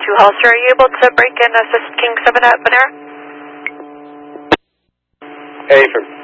Holster, are you able to break in assist King 7 at Bonaire? Affirm.